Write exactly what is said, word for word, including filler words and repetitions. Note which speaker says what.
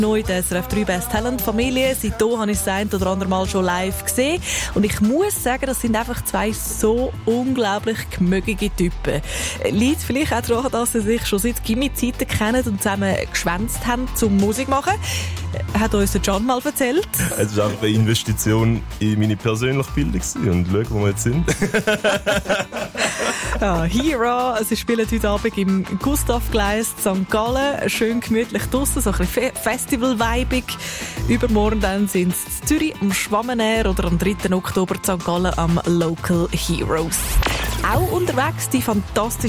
Speaker 1: neu in der S R F drei Best Talent Familie. Seitdem habe ich es ein oder andere Mal schon live gesehen. Und ich muss sagen, das sind einfach zwei so unglaublich gemögige Typen. Liegt vielleicht auch daran, dass sie sich schon seit Gimmi-Zeiten kennen und zusammen geschwänzt haben zum Musik machen. Hat uns der Can mal erzählt.
Speaker 2: Es war einfach eine Investition in meine persönliche Bildung und schau, wo wir jetzt sind.
Speaker 1: Ja, Hero, sie spielen heute Abend im Gustav-Gleis Sankt Gallen. Schön gemütlich draussen, so ein bisschen Festival-vibig. Übermorgen dann sind sie in Zürich am Schwammener oder am dritten Oktober in Sankt Gallen am Local Heroes. Auch unterwegs die fantastische